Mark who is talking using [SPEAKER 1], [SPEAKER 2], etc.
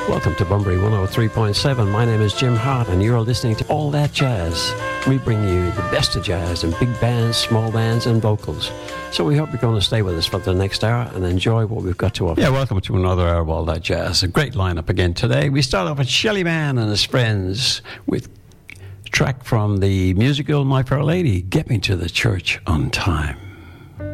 [SPEAKER 1] Welcome to Bunbury 103.7. My name is Jim Hart, and you're listening to All That Jazz. We bring you the best of jazz in big bands, small bands, and vocals. So we hope you're going to stay with us for the next hour and enjoy what we've got to offer. Yeah, welcome to another hour of All That Jazz. A great lineup again today. We start off with Shelly Manne and his friends with a track from the musical My Fair Lady, Get Me to the Church on Time.